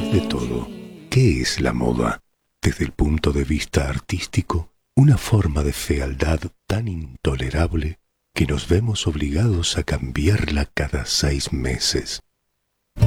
Después de todo, ¿qué es la moda? Desde el punto de vista artístico, una forma de fealdad tan intolerable que nos vemos obligados a cambiarla cada 6 meses.